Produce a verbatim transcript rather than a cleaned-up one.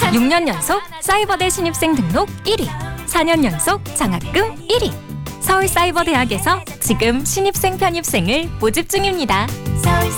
육 년 연속 사이버대 신입생 등록 일 위, 사 년 연속 장학금 일 위. 서울사이버대학에서 지금 신입생 편입생을 모집 중입니다. 서울